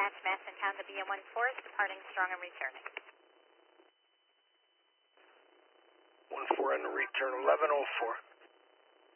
dispatch, Madison Town to BM14, departing strong and returning. 14 and return 1104.